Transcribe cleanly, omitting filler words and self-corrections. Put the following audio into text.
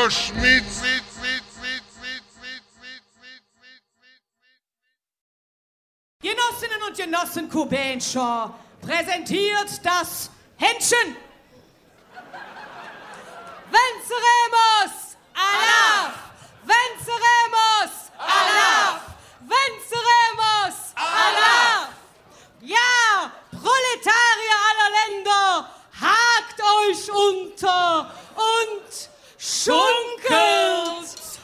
Otto Schmidt. Genossinnen und Genossen Kubenscher präsentiert das Händchen. Venceremos! Allah! Venceremos! Allah! Venceremos! Allah! Ja, Proletarier aller Länder, hakt euch unter!